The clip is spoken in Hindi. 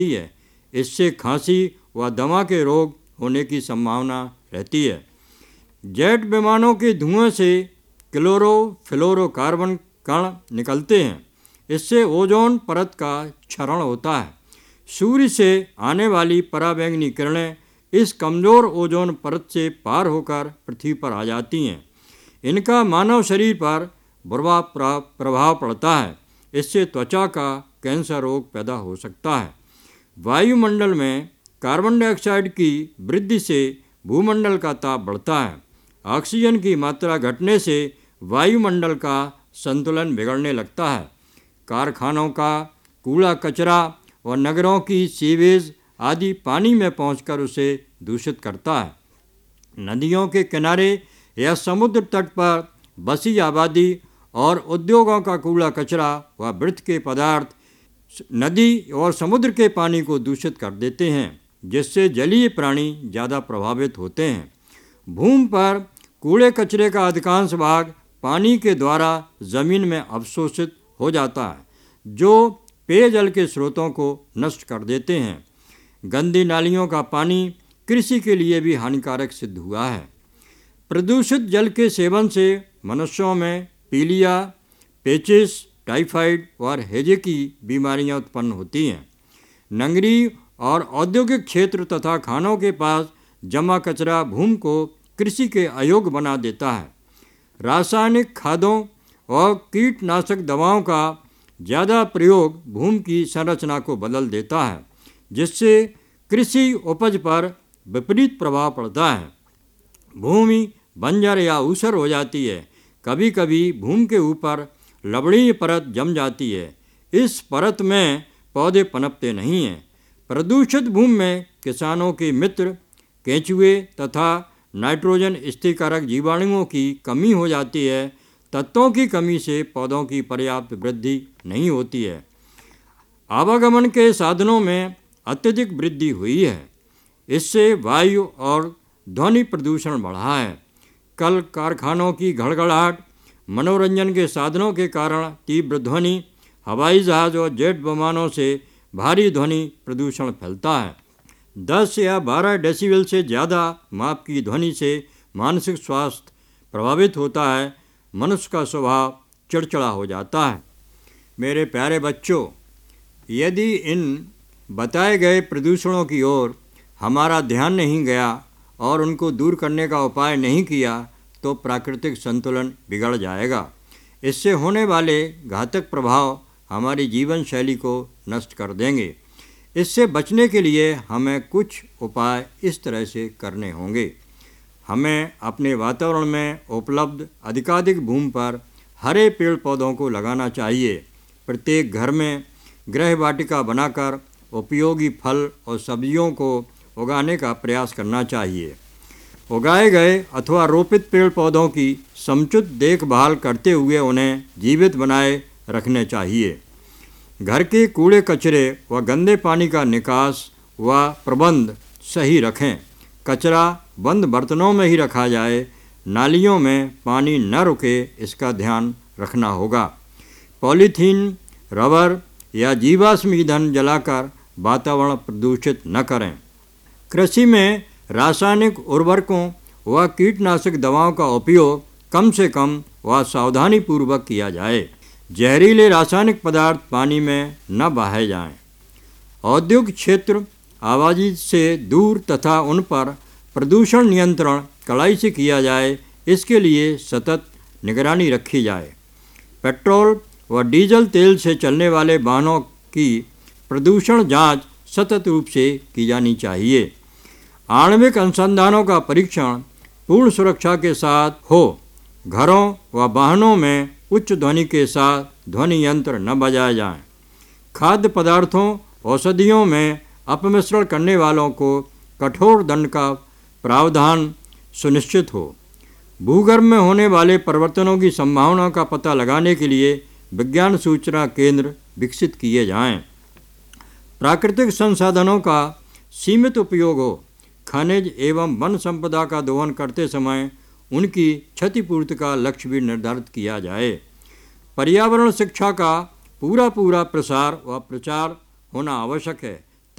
है। इससे खांसी व दमा के रोग होने की संभावना रहती है। जेट विमानों के धुएं से क्लोरोफ्लोरोकार्बन कण निकलते हैं। इससे ओजोन परत का क्षरण होता है। सूर्य से आने वाली पराबैंगनी किरणें इस कमज़ोर ओजोन परत से पार होकर पृथ्वी पर आ जाती हैं। इनका मानव शरीर पर बुरा प्रभाव पड़ता है। इससे त्वचा का कैंसर रोग पैदा हो सकता है। वायुमंडल में कार्बन डाइऑक्साइड की वृद्धि से भूमंडल का ताप बढ़ता है। ऑक्सीजन की मात्रा घटने से वायुमंडल का संतुलन बिगड़ने लगता है। कारखानों का कूड़ा कचरा और नगरों की सीवेज आदि पानी में पहुंचकर उसे दूषित करता है। नदियों के किनारे या समुद्र तट पर बसी आबादी और उद्योगों का कूड़ा कचरा व मृत के पदार्थ नदी और समुद्र के पानी को दूषित कर देते हैं, जिससे जलीय प्राणी ज़्यादा प्रभावित होते हैं। भूमि पर कूड़े कचरे का अधिकांश भाग पानी के द्वारा ज़मीन में अवशोषित हो जाता है, जो पेयजल के स्रोतों को नष्ट कर देते हैं। गंदी नालियों का पानी कृषि के लिए भी हानिकारक सिद्ध हुआ है। प्रदूषित जल के सेवन से मनुष्यों में पीलिया, पेचिस, टाइफाइड और हैजे की बीमारियां उत्पन्न होती हैं। नगरीय और औद्योगिक क्षेत्र तथा खानों के पास जमा कचरा भूमि को कृषि के अयोग्य बना देता है। रासायनिक खादों और कीटनाशक दवाओं का ज़्यादा प्रयोग भूमि की संरचना को बदल देता है, जिससे कृषि उपज पर विपरीत प्रभाव पड़ता है। भूमि बंजर या ऊसर हो जाती है। कभी कभी भूमि के ऊपर लवणीय परत जम जाती है। इस परत में पौधे पनपते नहीं हैं। प्रदूषित भूमि में किसानों के मित्र केंचुए तथा नाइट्रोजन स्थिरीकारक जीवाणुओं की कमी हो जाती है। तत्वों की कमी से पौधों की पर्याप्त वृद्धि नहीं होती है। आवागमन के साधनों में अत्यधिक वृद्धि हुई है। इससे वायु और ध्वनि प्रदूषण बढ़ा है। कल कारखानों की घड़घड़ाहट, मनोरंजन के साधनों के कारण तीव्र ध्वनि, हवाई जहाज और जेट विमानों से भारी ध्वनि प्रदूषण फैलता है। 10 या 12 डेसिबल से ज़्यादा माप की ध्वनि से मानसिक स्वास्थ्य प्रभावित होता है। मनुष्य का स्वभाव चिड़चिड़ा हो जाता है। मेरे प्यारे बच्चों, यदि इन बताए गए प्रदूषणों की ओर हमारा ध्यान नहीं गया और उनको दूर करने का उपाय नहीं किया तो प्राकृतिक संतुलन बिगड़ जाएगा। इससे होने वाले घातक प्रभाव हमारी जीवन शैली को नष्ट कर देंगे। इससे बचने के लिए हमें कुछ उपाय इस तरह से करने होंगे। हमें अपने वातावरण में उपलब्ध अधिकाधिक भूमि पर हरे पेड़ पौधों को लगाना चाहिए। प्रत्येक घर में गृह वाटिका बनाकर उपयोगी फल और सब्जियों को उगाने का प्रयास करना चाहिए। उगाए गए अथवा रोपित पेड़ पौधों की समुचित देखभाल करते हुए उन्हें जीवित बनाए रखने चाहिए। घर के कूड़े कचरे व गंदे पानी का निकास व प्रबंध सही रखें। कचरा बंद बर्तनों में ही रखा जाए। नालियों में पानी न रुके, इसका ध्यान रखना होगा। पॉलीथीन, रबर या जीवाश्म ईंधन जलाकर वातावरण प्रदूषित न करें। कृषि में रासायनिक उर्वरकों व कीटनाशक दवाओं का उपयोग कम से कम व सावधानीपूर्वक किया जाए। जहरीले रासायनिक पदार्थ पानी में न बहाए जाएं। औद्योगिक क्षेत्र आबादी से दूर तथा उन पर प्रदूषण नियंत्रण कड़ाई से किया जाए। इसके लिए सतत निगरानी रखी जाए। पेट्रोल व डीजल तेल से चलने वाले वाहनों की प्रदूषण जांच सतत रूप से की जानी चाहिए। आणविक अनुसंधानों का परीक्षण पूर्ण सुरक्षा के साथ हो। घरों व वाहनों में उच्च ध्वनि के साथ ध्वनि यंत्र न बजाए जाएं। खाद्य पदार्थों, औषधियों में अपमिश्रण करने वालों को कठोर दंड का प्रावधान सुनिश्चित हो। भूगर्भ में होने वाले परिवर्तनों की संभावना का पता लगाने के लिए विज्ञान सूचना केंद्र विकसित किए जाएं। प्राकृतिक संसाधनों का सीमित उपयोग हो। खनिज एवं वन संपदा का दोहन करते समय उनकी क्षतिपूर्ति का लक्ष्य भी निर्धारित किया जाए। पर्यावरण शिक्षा का पूरा प्रसार व प्रचार होना आवश्यक है।